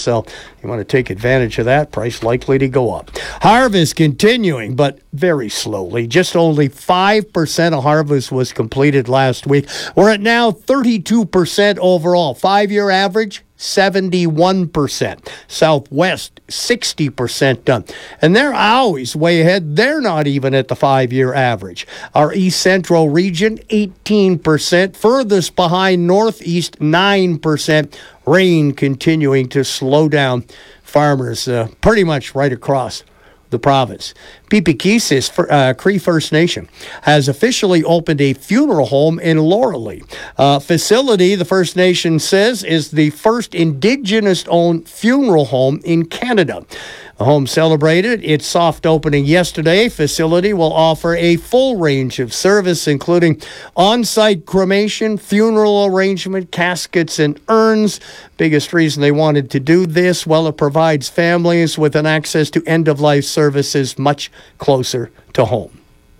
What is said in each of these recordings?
So you want to take advantage of that. Price likely to go up. Harvest continuing, but very slowly. Just only 5% of harvest was completed last week. We're at now 32% overall. 5-year average, 71%. Southwest, 60% done. And they're always way ahead. They're not even at the 5-year average. Our East Central region, 18%. Furthest behind Northeast, 9%. Rain continuing to slow down farmers pretty much right across the province. Pipikisis Cree First Nation has officially opened a funeral home in Lauralee. Facility, the First Nation says, is the first Indigenous-owned funeral home in Canada. The home celebrated its soft opening yesterday. Facility will offer a full range of service, including on-site cremation, funeral arrangement, caskets, and urns. Biggest reason they wanted to do this, well, it provides families with an access to end-of-life services much closer to home.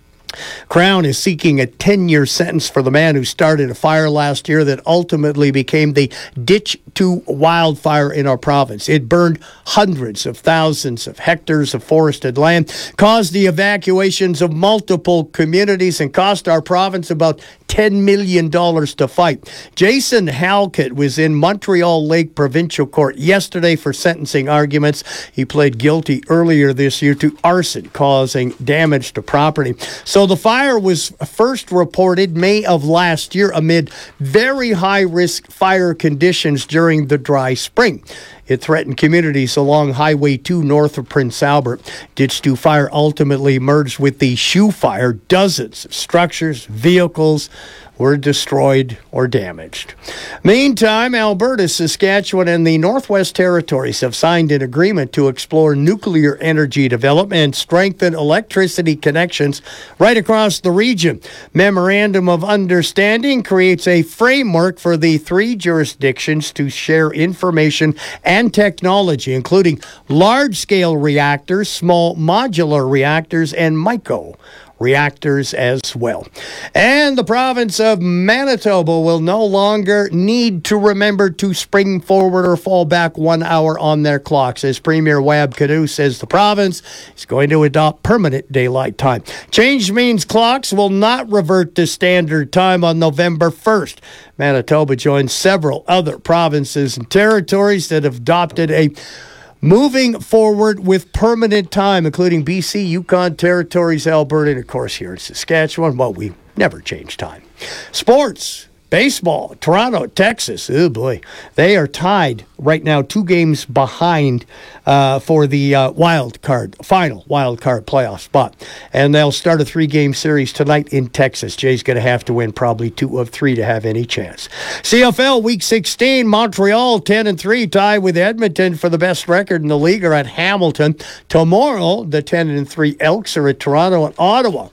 Crown is seeking a 10-year sentence for the man who started a fire last year that ultimately became the Ditch 2 wildfire in our province. It burned hundreds of thousands of hectares of forested land, caused the evacuations of multiple communities, and cost our province about $10 million to fight. Jason Halkett was in Montreal Lake Provincial Court yesterday for sentencing arguments. He pled guilty earlier this year to arson, causing damage to property. So the fire was first reported May of last year amid very high-risk fire conditions during the dry spring. It threatened communities along Highway 2 north of Prince Albert. Ditch 2 fire ultimately merged with the Shoe Fire. Dozens of structures, vehicles were destroyed or damaged. Meantime, Alberta, Saskatchewan, and the Northwest Territories have signed an agreement to explore nuclear energy development and strengthen electricity connections right across the region. Memorandum of Understanding creates a framework for the three jurisdictions to share information and technology, including large-scale reactors, small modular reactors, and micro reactors as well. And the province of Manitoba will no longer need to remember to spring forward or fall back 1 hour on their clocks, as Premier Wab Kinew says the province is going to adopt permanent daylight time. Change means clocks will not revert to standard time on November 1st. Manitoba joins several other provinces and territories that have adopted a moving forward with permanent time, including BC, Yukon Territories, Alberta, and of course here in Saskatchewan. Well, we never change time. Sports. Baseball, Toronto, Texas, oh boy, they are tied right now 2 games behind for the final wild card playoff spot. And they'll start a 3-game series tonight in Texas. Jay's going to have to win probably 2 of 3 to have any chance. CFL Week 16, Montreal 10-3, tied with Edmonton for the best record in the league, are at Hamilton. Tomorrow, the 10-3 Elks are at Toronto, and Ottawa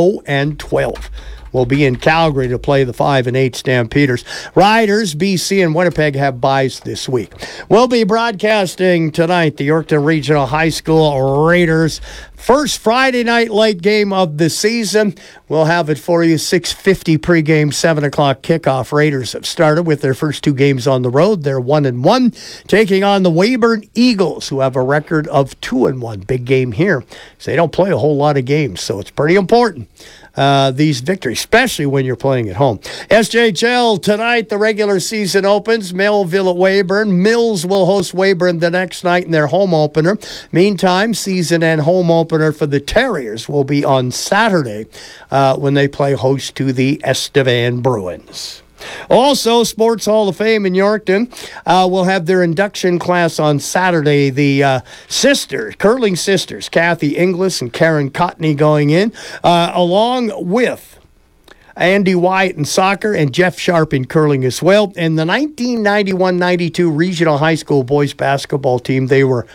0-12. Will be in Calgary to play the 5-8 Stampeders. Riders, BC, and Winnipeg have byes this week. We'll be broadcasting tonight the Yorkton Regional High School Raiders first Friday night late game of the season. We'll have it for you, 6:50 pregame, 7 o'clock kickoff. Raiders have started with their first 2 games on the road. They're 1-1, taking on the Weyburn Eagles, who have a record of 2-1. Big game here. So they don't play a whole lot of games, so it's pretty important. These victories, especially when you're playing at home. SJHL tonight, the regular season opens. Melville at Weyburn. Mills will host Weyburn the next night in their home opener. Meantime, season and home opener for the Terriers will be on Saturday when they play host to the Estevan Bruins. Also, Sports Hall of Fame in Yorkton will have their induction class on Saturday. The curling sisters, Kathy Inglis and Karen Cotney, going in, along with Andy Wyatt in soccer and Jeff Sharp in curling as well. And the 1991-92 Regional High School boys basketball team, they were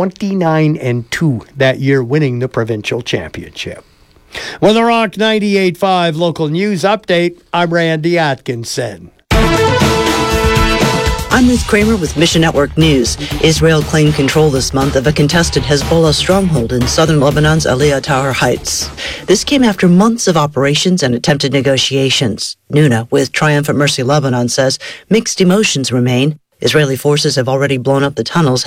29-2 that year, winning the provincial championship. With the Rock 98.5 local news update, I'm Randy Atkinson. I'm Ruth Kramer with Mission Network News. Israel claimed control this month of a contested Hezbollah stronghold in southern Lebanon's Aliyah Tower Heights. This came after months of operations and attempted negotiations. Nuna, with Triumphant Mercy Lebanon, says mixed emotions remain. Israeli forces have already blown up the tunnels